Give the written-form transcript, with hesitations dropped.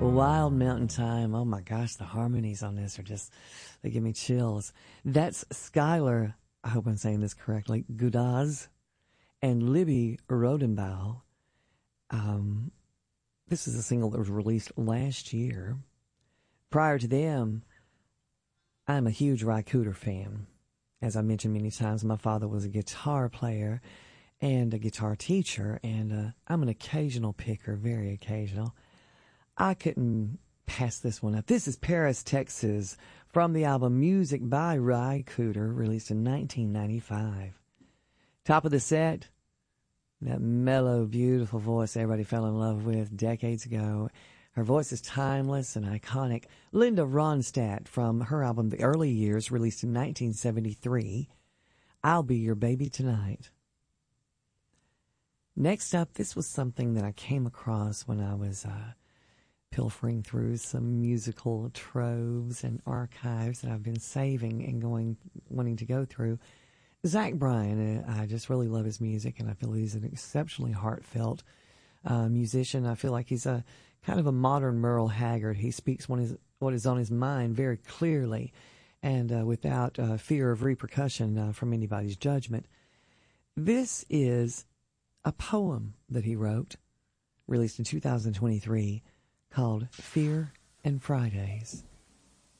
Wild Mountain Time. Oh my gosh, the harmonies on this are just, they give me chills. That's Skylar, I hope I'm saying this correctly, Gudaz, and Libby Rodenbaugh. This is a single that was released last year. Prior to them, I'm a huge Ry Cooder fan. As I mentioned many times, my father was a guitar player and a guitar teacher, and I'm an occasional picker, very occasional. I couldn't pass this one up. This is Paris, Texas, from the album Music by Ry Cooder, released in 1995. Top of the set, that mellow, beautiful voice everybody fell in love with decades ago. Her voice is timeless and iconic. Linda Ronstadt from her album The Early Years, released in 1973. I'll Be Your Baby Tonight. Next up, this was something that I came across when I was pilfering through some musical troves and archives that I've been saving and wanting to go through. Zach Bryan, I just really love his music, and I feel he's an exceptionally heartfelt musician. I feel like he's a kind of a modern Merle Haggard. He speaks what is on his mind very clearly and without fear of repercussion from anybody's judgment. This is a poem that he wrote, released in 2023, called Fear and Fridays.